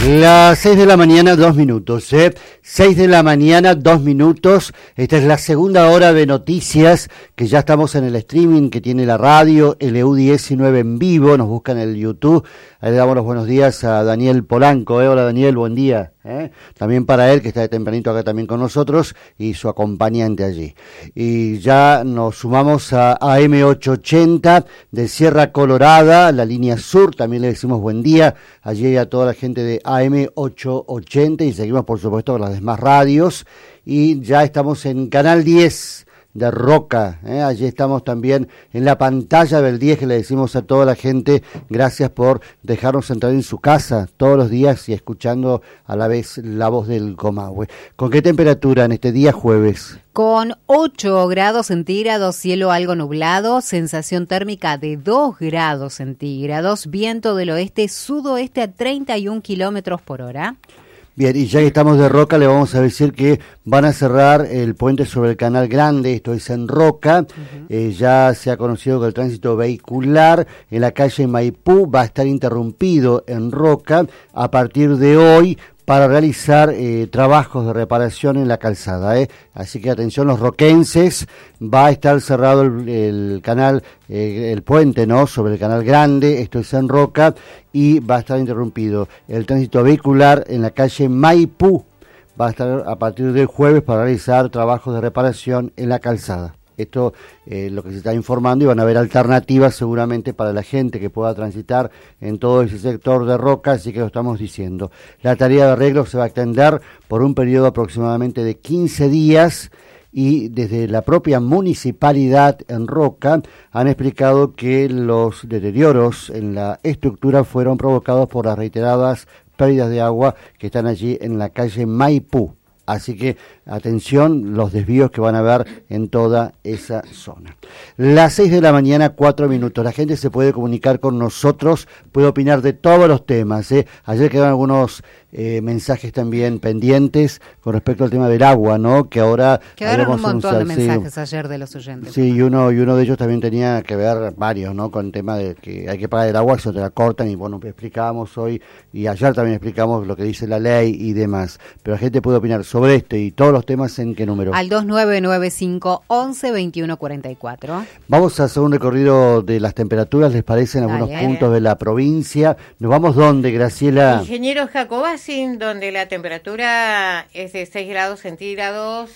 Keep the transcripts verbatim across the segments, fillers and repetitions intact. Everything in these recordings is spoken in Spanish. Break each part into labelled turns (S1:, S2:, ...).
S1: Las seis de la mañana, dos minutos, ¿eh? seis de la mañana, dos minutos. Esta es la segunda hora de noticias, que ya estamos en el streaming que tiene la radio, L U diecinueve en vivo, nos buscan en el YouTube. Ahí le damos los buenos días a Daniel Polanco, ¿eh? Hola Daniel, buen día. ¿eh? También para él, que está de tempranito acá también con nosotros, y su acompañante allí. Y ya nos sumamos a A M ochocientos ochenta de Sierra Colorada, la línea sur, también le decimos buen día allí a toda la gente de A M ochocientos ochenta, y seguimos por supuesto con las demás radios, y ya estamos en Canal diez de Roca, ¿eh? Allí estamos también en la pantalla del diez, que le decimos a toda la gente gracias por dejarnos entrar en su casa todos los días y escuchando a la vez la voz del Comahue. ¿Con qué temperatura en este día jueves?
S2: Con ocho grados centígrados, cielo algo nublado, sensación térmica de dos grados centígrados, viento del oeste-sudoeste a treinta y un kilómetros por hora.
S1: Bien, y ya que estamos de Roca, le vamos a decir que van a cerrar el puente sobre el Canal Grande, esto es en Roca. Uh-huh. eh, ya se ha conocido que el tránsito vehicular en la calle Maipú va a estar interrumpido en Roca a partir de hoy para realizar eh, trabajos de reparación en la calzada, ¿eh? Así que atención los roquenses, va a estar cerrado el, el canal, eh, el puente, ¿no? Sobre el Canal Grande, esto es en Roca, y va a estar interrumpido el tránsito vehicular en la calle Maipú, va a estar a partir del jueves para realizar trabajos de reparación en la calzada. Esto es eh, lo que se está informando, y van a haber alternativas seguramente para la gente que pueda transitar en todo ese sector de Roca, así que lo estamos diciendo. La tarea de arreglo se va a extender por un periodo aproximadamente de quince días, y desde la propia municipalidad en Roca han explicado que los deterioros en la estructura fueron provocados por las reiteradas pérdidas de agua que están allí en la calle Maipú. Así que, atención, los desvíos que van a haber en toda esa zona. Las seis de la mañana, cuatro minutos. La gente se puede comunicar con nosotros, puede opinar de todos los temas, ¿eh? Ayer quedaron algunos eh, mensajes también pendientes con respecto al tema del agua, ¿no? Que ahora...
S2: Quedaron un montón un, de mensajes sí, ayer de los oyentes.
S1: Sí, y uno, y uno de ellos también tenía que ver, varios, ¿no? Con el tema de que hay que pagar el agua, eso te la cortan, y bueno, explicábamos hoy, y ayer también explicamos lo que dice la ley y demás. Pero la gente puede opinar sobre esto y todos los temas. ¿En qué número?
S2: Al dos nueve nueve cinco, once, veintiuno, cuarenta y cuatro.
S1: Vamos a hacer un recorrido de las temperaturas, ¿les parece? En algunos Dale, puntos de la provincia. ¿Nos vamos dónde, Graciela?
S3: Ingeniero Jacobacín, donde la temperatura es de seis grados centígrados,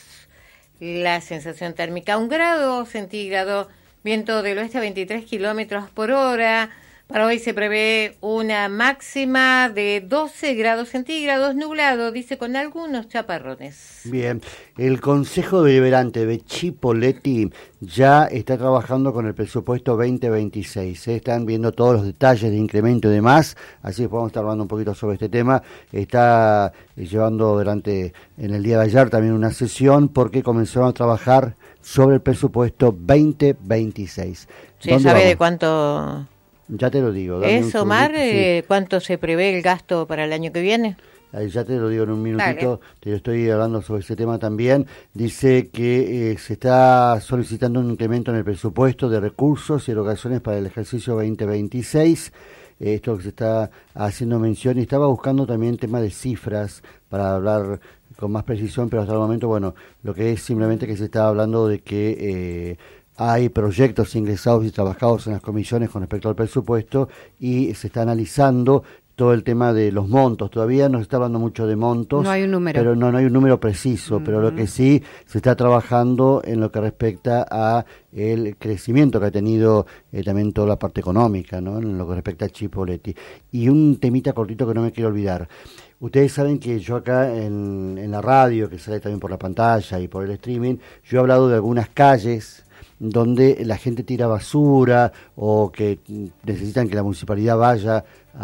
S3: la sensación térmica un grado centígrado, viento del oeste a veintitrés kilómetros por hora. Para hoy se prevé una máxima de doce grados centígrados, nublado, dice, con algunos chaparrones.
S1: Bien, el Consejo Deliberante de Chipoleti ya está trabajando con el presupuesto veinte veintiséis. Se están viendo todos los detalles de incremento y demás, así que podemos estar hablando un poquito sobre este tema. Está llevando adelante en el día de ayer también una sesión, porque comenzaron a trabajar sobre el presupuesto veinte veintiséis.
S3: ¿Se sabe vamos? de cuánto...?
S1: Ya te lo digo.
S3: ¿Es, Omar, eh, sí. cuánto se prevé el gasto para el año que viene?
S1: Ahí ya te lo digo en un minutito, Dale. Te estoy hablando sobre ese tema también. Dice que eh, se está solicitando un incremento en el presupuesto de recursos y erogaciones para el ejercicio veinte veintiséis. Eh, esto que se está haciendo mención, y estaba buscando también tema de cifras para hablar con más precisión, pero hasta el momento, bueno, lo que es simplemente que se está hablando de que... Eh, hay proyectos ingresados y trabajados en las comisiones con respecto al presupuesto, y se está analizando todo el tema de los montos. Todavía no se está hablando mucho de montos.
S2: No hay un número.
S1: Pero no, no hay un número preciso, uh-huh. Pero lo que sí se está trabajando en lo que respecta a el crecimiento que ha tenido eh, también toda la parte económica, ¿no? En lo que respecta a Chipoleti. Y un temita cortito que no me quiero olvidar. Ustedes saben que yo acá en, en la radio, que sale también por la pantalla y por el streaming, yo he hablado de algunas calles donde la gente tira basura, o que necesitan que la municipalidad vaya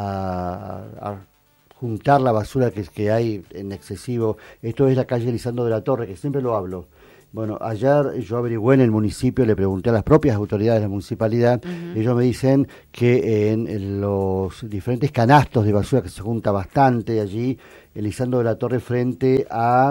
S1: a, a juntar la basura que, que hay en excesivo. Esto es la calle Lisandro de la Torre, que siempre lo hablo. Bueno, ayer yo averigüé en el municipio, le pregunté a las propias autoridades de la municipalidad, uh-huh. Ellos me dicen que en, en los diferentes canastos de basura, que se junta bastante allí, el Lisandro de la Torre frente a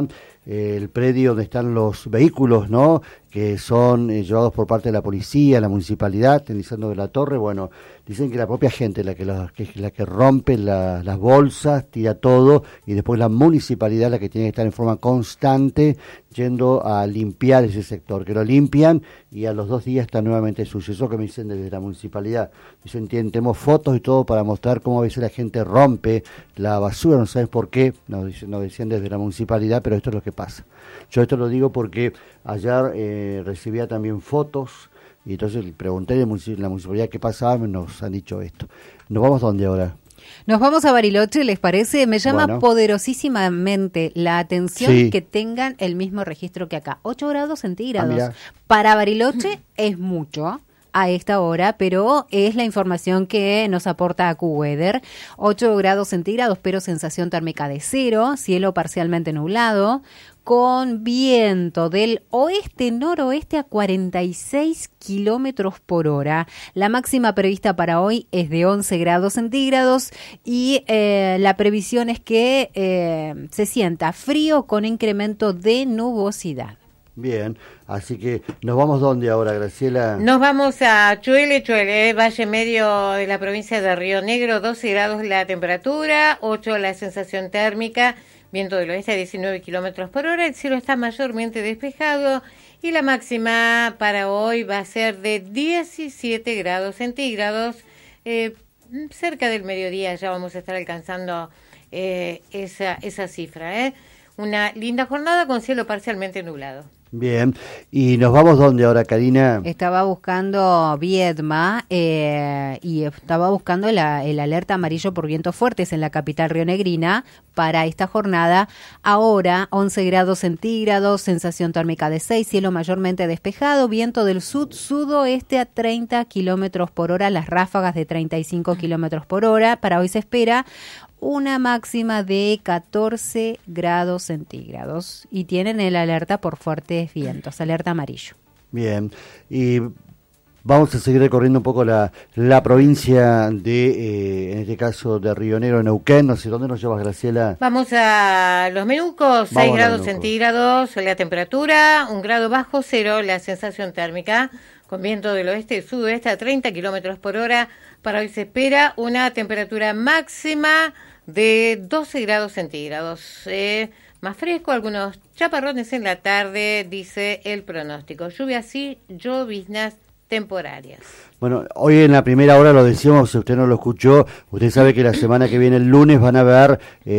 S1: eh, el predio donde están los vehículos, ¿no?, que son eh, llevados por parte de la policía, la municipalidad, en Lisandro de la Torre. Bueno, dicen que la propia gente la que, la, que, la que rompe la, las bolsas, tira todo, y después la municipalidad la que tiene que estar en forma constante yendo a limpiar ese sector, que lo limpian y a los dos días está nuevamente sucio. Eso que me dicen desde la municipalidad. Dicen, tenemos fotos y todo para mostrar cómo a veces la gente rompe la basura, no sabes por qué, nos, dicen, nos decían desde la municipalidad, pero esto es lo que pasa. Yo esto lo digo porque ayer eh, recibía también fotos, y entonces pregunté en la municipalidad qué pasaba, nos han dicho esto. ¿Nos vamos dónde ahora?
S2: Nos vamos a Bariloche, ¿les parece? Me llama
S1: Bueno.
S2: poderosísimamente la atención
S1: Sí.
S2: que tengan el mismo registro que acá. ocho grados centígrados.
S1: Ah, mirá.
S2: Para Bariloche es mucho a esta hora, pero es la información que nos aporta AccuWeather. ocho grados centígrados, pero sensación térmica de cero, cielo parcialmente nublado, con viento del oeste-noroeste a cuarenta y seis kilómetros por hora. La máxima prevista para hoy es de once grados centígrados y eh, la previsión es que eh, se sienta frío con incremento de nubosidad.
S1: Bien, así que nos vamos dónde ahora, Graciela.
S3: Nos vamos a Chuele, Chuele, Valle Medio de la provincia de Río Negro, doce grados la temperatura, ocho la sensación térmica, viento del oeste a diecinueve kilómetros por hora, el cielo está mayormente despejado y la máxima para hoy va a ser de diecisiete grados centígrados, eh, cerca del mediodía ya vamos a estar alcanzando eh, esa, esa cifra, ¿eh? Una linda jornada con cielo parcialmente nublado.
S1: Bien, y nos vamos dónde ahora, Karina.
S2: Estaba buscando Viedma eh, y estaba buscando la, el alerta amarillo por vientos fuertes en la capital rionegrina para esta jornada. Ahora once grados centígrados, sensación térmica de seis, cielo mayormente despejado, viento del sud-sudoeste a treinta kilómetros por hora, las ráfagas de treinta y cinco kilómetros por hora. Para hoy se espera una máxima de catorce grados centígrados y tienen el alerta por fuertes vientos, alerta amarillo.
S1: Bien, y vamos a seguir recorriendo un poco la, la provincia de, eh, en este caso, de Río Negro, Neuquén. No sé, ¿dónde nos llevas, Graciela?
S3: Vamos a los Menucos, seis
S1: Vamos a
S3: grados
S1: Menuco.
S3: centígrados la temperatura, un grado bajo cero la sensación térmica, con viento del oeste y sudoeste a treinta kilómetros por hora. Para hoy se espera una temperatura máxima de doce grados centígrados. Eh, más fresco, algunos chaparrones en la tarde, dice el pronóstico. Lluvias sí, lloviznas temporarias.
S1: Bueno, hoy en la primera hora lo decíamos, si usted no lo escuchó, usted sabe que la semana que viene, el lunes, van a haber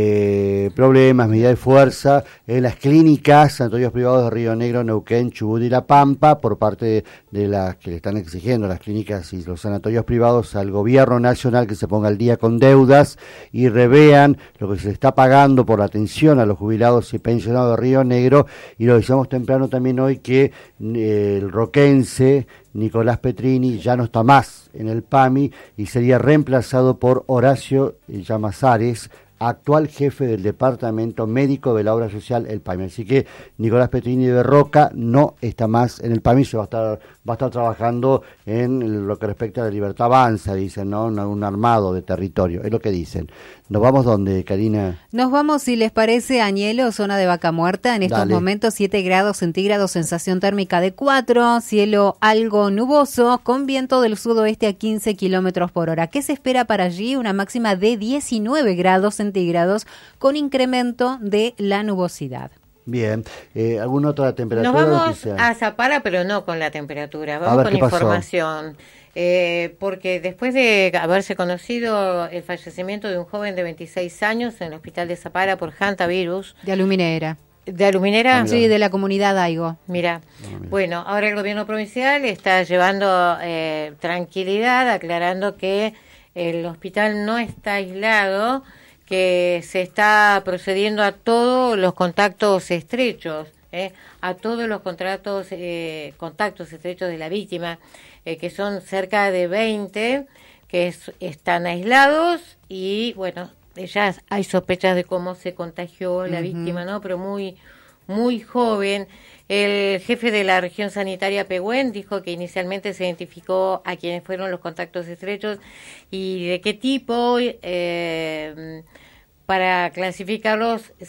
S1: eh, problemas, medidas de fuerza en las clínicas, sanatorios privados de Río Negro, Neuquén, Chubut y La Pampa, por parte de, de las que le están exigiendo las clínicas y los sanatorios privados al gobierno nacional que se ponga al día con deudas y revean lo que se está pagando por la atención a los jubilados y pensionados de Río Negro. Y lo decíamos temprano también hoy que eh, el roquense Nicolás Petrini ya no está más en el PAMI y sería reemplazado por Horacio Llamazares, actual jefe del Departamento Médico de la Obra Social, el PAMI. Así que Nicolás Petrini de Roca no está más en el PAMI, se va a estar, va a estar trabajando en lo que respecta a la Libertad Avanza, dicen, ¿no? Un, un armado de territorio, es lo que dicen. ¿Nos vamos dónde, Karina?
S2: Nos vamos, si les parece, a Añelo, zona de Vaca Muerta. En estos
S1: Dale.
S2: momentos siete grados centígrados, sensación térmica de cuatro, cielo algo nuboso, con viento del sudoeste a quince kilómetros por hora. ¿Qué se espera para allí? Una máxima de diecinueve grados centígrados, con incremento de la nubosidad.
S1: Bien, eh, ¿alguna otra temperatura?
S3: Nos vamos
S1: noticia?
S3: a Zapara, pero no con la temperatura,
S1: A
S3: vamos
S1: ver,
S3: con
S1: ¿qué pasó?
S3: información. Eh, porque después de haberse conocido el fallecimiento de un joven de veintiséis años en el hospital de Zapara por hantavirus,
S2: De aluminera.
S3: ¿de aluminera?
S1: Ah, mira.
S2: Sí, de la comunidad Aigo.
S3: Mira,
S1: Ah, mira.
S3: bueno, ahora el gobierno provincial está llevando eh, tranquilidad, aclarando que el hospital no está aislado, que se está procediendo a todos los contactos estrechos, eh, a todos los contratos, eh, contactos estrechos de la víctima, eh, que son cerca de veinte, que es- están aislados y, bueno, ya hay sospechas de cómo se contagió la
S2: Ujú.
S3: víctima, ¿no? Pero muy, muy joven. El jefe de la región sanitaria Pehuen dijo que inicialmente se identificó a quienes fueron los contactos estrechos y de qué tipo, eh, para clasificarlos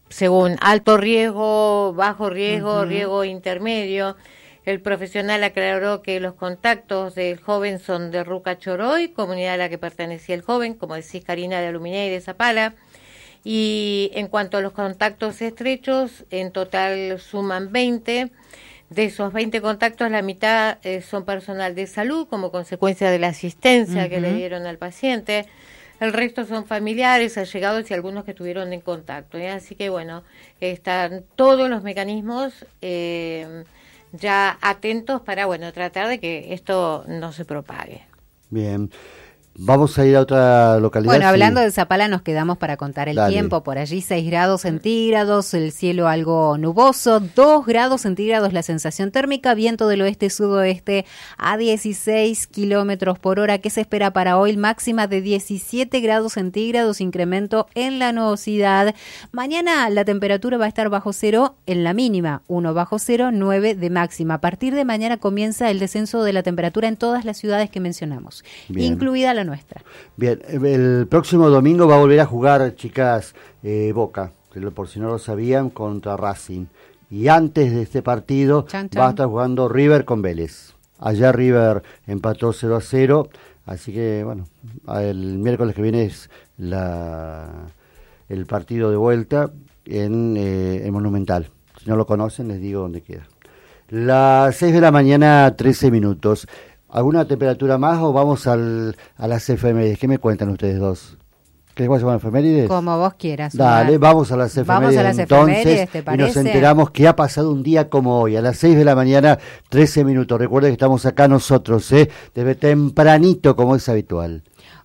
S3: según alto riesgo, bajo riesgo,
S2: Uh-huh.
S3: riesgo intermedio. El profesional aclaró que los contactos del joven son de Ruca Choroy, comunidad a la que pertenecía el joven, como decís, Karina, de Aluminé y de Zapala. Y en cuanto a los contactos estrechos, en total suman veinte. De esos veinte contactos, la mitad eh, son personal de salud, como consecuencia de la asistencia uh-huh. que le dieron al paciente. El resto son familiares, allegados y algunos que estuvieron en contacto. ¿eh? Así que, bueno, están todos los mecanismos eh, ya atentos para, bueno, tratar de que esto no se propague.
S1: Bien. Vamos a ir a otra localidad.
S2: Bueno, hablando
S1: sí.
S2: de Zapala, nos quedamos para contar el
S1: Dale.
S2: tiempo. Por allí seis grados centígrados, el cielo algo nuboso, dos grados centígrados la sensación térmica, viento del oeste-sudoeste a dieciséis kilómetros por hora. ¿Qué se espera para hoy? Máxima de diecisiete grados centígrados, incremento en la nubosidad. Mañana la temperatura va a estar bajo cero en la mínima, uno bajo cero, nueve de máxima. A partir de mañana comienza el descenso de la temperatura en todas las ciudades que mencionamos, Bien. incluida la nuestra.
S1: Bien, el próximo domingo va a volver a jugar, chicas, eh, Boca, por si no lo sabían, contra Racing. Y antes de este partido chan, chan. va a estar jugando River con Vélez. Allá River empató cero a cero, así que bueno, el miércoles que viene es la, el partido de vuelta en eh, el Monumental. Si no lo conocen, les digo dónde queda. Las seis de la mañana, trece minutos. ¿Alguna temperatura más o vamos al, a las efemérides? ¿Qué me cuentan ustedes dos? ¿Qué les llamar efemérides?
S2: Como vos quieras.
S1: Dale,
S2: Omar.
S1: vamos a las efemérides.
S2: Vamos a las
S1: entonces,
S2: efemérides, ¿te parece?
S1: Y nos enteramos que ha pasado un día como hoy, a las seis de la mañana, trece minutos. Recuerden que estamos acá nosotros, ¿eh? Desde tempranito, como es habitual.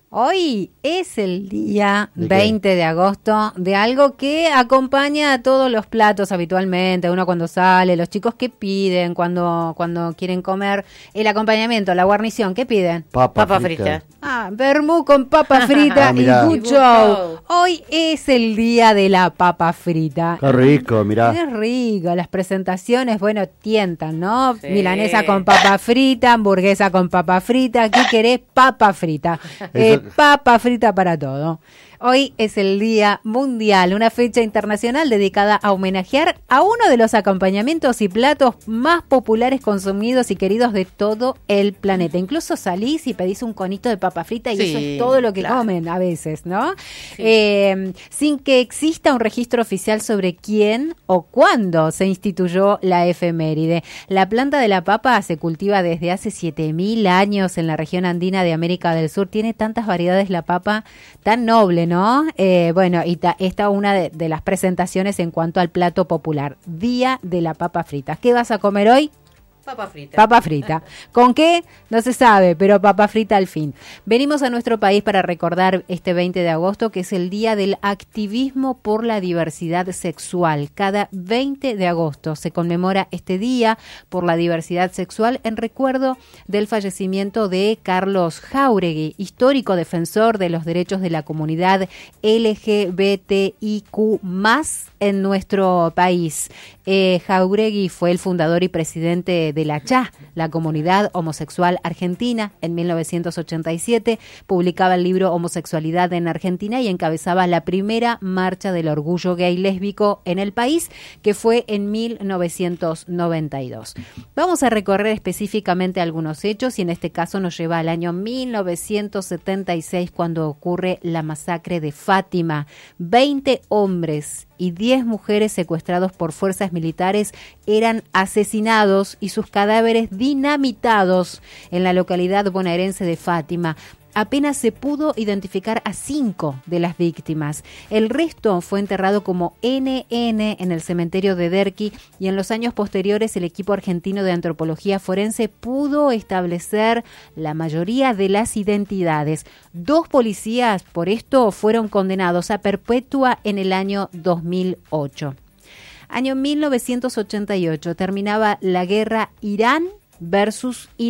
S2: Hoy es el día veinte de agosto de algo que acompaña a todos los platos habitualmente, uno cuando sale, los chicos que piden cuando cuando quieren comer, el acompañamiento, la guarnición, ¿qué piden?
S1: Papa, papa frita. frita.
S2: Ah, vermú con papa frita ah, y bucho. Hoy es el día de la papa frita.
S1: Qué rico, mirá.
S2: Qué rico, las presentaciones, bueno, tientan, ¿no? Sí. Milanesa con papa frita, hamburguesa con papa frita, ¿qué querés? Papa frita. Eh, papa frita para todo. Hoy es el Día Mundial, una fecha internacional dedicada a homenajear a uno de los acompañamientos y platos más populares, consumidos y queridos de todo el planeta. Incluso salís y pedís un conito de papa frita y sí, eso es todo lo que claro. comen a veces, ¿no? Sí. Eh, sin que exista un registro oficial sobre quién o cuándo se instituyó la efeméride. La planta de la papa se cultiva desde hace siete mil años en la región andina de América del Sur. Tiene tantas variedades la papa, tan noble, ¿no? Eh, bueno, y ta, esta una de, de las presentaciones en cuanto al plato popular. Día de la papa frita. ¿Qué vas a comer hoy?
S3: Papa frita.
S2: Papa frita. ¿Con qué? No se sabe, pero papa frita al fin. Venimos a nuestro país para recordar este veinte de agosto, que es el Día del Activismo por la Diversidad Sexual. Cada veinte de agosto se conmemora este Día por la Diversidad Sexual en recuerdo del fallecimiento de Carlos Jáuregui, histórico defensor de los derechos de la comunidad L G B T I Q más, en nuestro país. Eh, Jáuregui fue el fundador y presidente de la C H A, la Comunidad Homosexual Argentina. En mil novecientos ochenta y siete publicaba el libro Homosexualidad en Argentina y encabezaba la primera marcha del orgullo gay lésbico en el país, que fue en mil novecientos noventa y dos. Vamos a recorrer específicamente algunos hechos y en este caso nos lleva al año mil novecientos setenta y seis, cuando ocurre la masacre de Fátima. veinte hombres y diez mujeres secuestrados por fuerzas militares eran asesinados y sus cadáveres dinamitados en la localidad bonaerense de Fátima. Apenas se pudo identificar a cinco de las víctimas. El resto fue enterrado como N N en el cementerio de Derqui, y en los años posteriores el equipo argentino de antropología forense pudo establecer la mayoría de las identidades. Dos policías por esto fueron condenados a perpetua en el año dos mil ocho. Año mil novecientos ochenta y ocho, terminaba la guerra Irán versus Irak.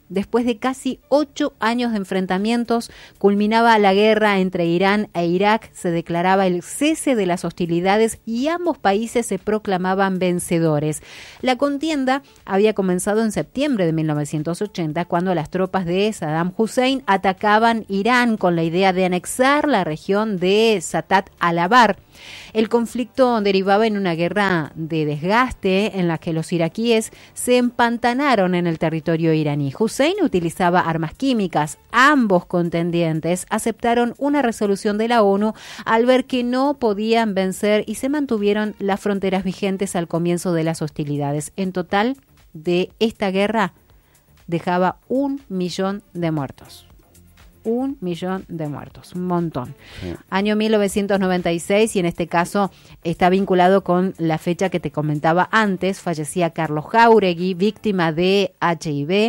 S2: Después de casi ocho años de enfrentamientos, culminaba la guerra entre Irán e Irak, se declaraba el cese de las hostilidades y ambos países se proclamaban vencedores. La contienda había comenzado en septiembre de mil novecientos ochenta, cuando las tropas de Saddam Hussein atacaban Irán con la idea de anexar la región de Satat al-Abar. El conflicto derivaba en una guerra de desgaste en la que los iraquíes se empantanaron en el territorio iraní. Hussein utilizaba armas químicas. Ambos contendientes aceptaron una resolución de la ONU al ver que no podían vencer y se mantuvieron las fronteras vigentes al comienzo de las hostilidades. En total, de esta guerra dejaba un millón de muertos. Un millón de muertos, un montón. Sí. Año mil novecientos noventa y seis, y en este caso está vinculado con la fecha que te comentaba antes, fallecía Carlos Jáuregui, víctima de H I V.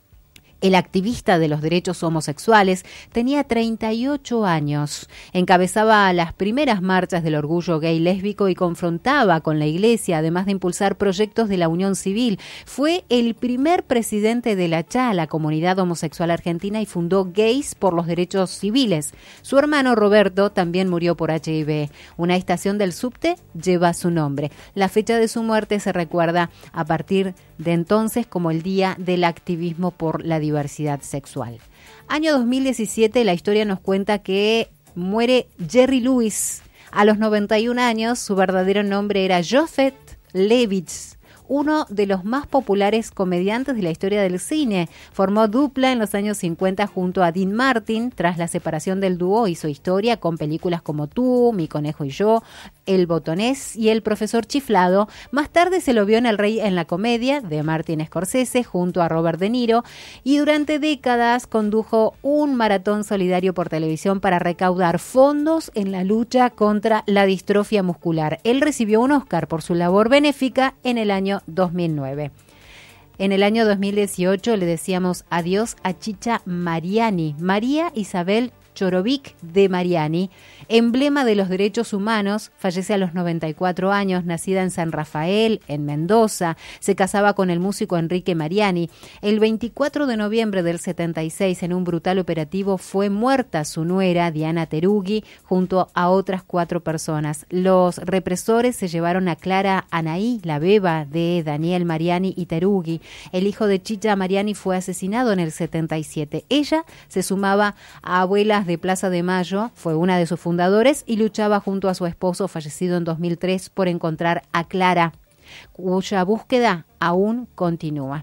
S2: El activista de los derechos homosexuales tenía treinta y ocho años, encabezaba las primeras marchas del orgullo gay lésbico y confrontaba con la Iglesia, además de impulsar proyectos de la unión civil. Fue el primer presidente de la C H A, la comunidad homosexual argentina, y fundó Gays por los Derechos Civiles. Su hermano Roberto también murió por H I V. Una estación del subte lleva su nombre. La fecha de su muerte se recuerda a partir de entonces como el Día del Activismo por la Diversidad Sexual. Año dos mil diecisiete, la historia nos cuenta que muere Jerry Lewis. A los noventa y un años, su verdadero nombre era Joseph Levitz, uno de los más populares comediantes de la historia del cine. Formó dupla en los años cincuenta junto a Dean Martin. Tras la separación del dúo, hizo historia con películas como Tú, Mi conejo y yo, El botonés y El profesor chiflado. Más tarde se lo vio en El rey en la comedia, de Martin Scorsese, junto a Robert De Niro, y durante décadas condujo un maratón solidario por televisión para recaudar fondos en la lucha contra la distrofia muscular. Él recibió un Oscar por su labor benéfica en el año dos mil nueve. En el año dos mil dieciocho le decíamos adiós a Chicha Mariani, María Isabel Chorovic de Mariani, emblema de los derechos humanos. Fallece a los noventa y cuatro años, nacida en San Rafael, en Mendoza. Se casaba con el músico Enrique Mariani. El veinticuatro de noviembre del setenta y seis, en un brutal operativo, fue muerta su nuera, Diana Terugui, junto a otras cuatro personas. Los represores se llevaron a Clara Anaí, la beba de Daniel Mariani y Terugui. El hijo de Chicha Mariani fue asesinado en el setenta y siete. Ella se sumaba a Abuelas de Plaza de Mayo, fue una de sus fundadores y luchaba junto a su esposo, fallecido en dos mil tres, por encontrar a Clara, cuya búsqueda aún continúa.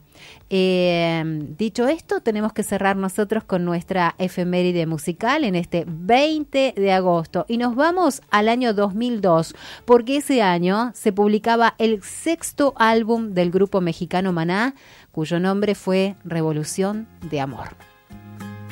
S2: Eh, dicho esto, tenemos que cerrar nosotros con nuestra efeméride musical en este veinte de agosto y nos vamos al año dos mil dos, porque ese año se publicaba el sexto álbum del grupo mexicano Maná, cuyo nombre fue Revolución de Amor.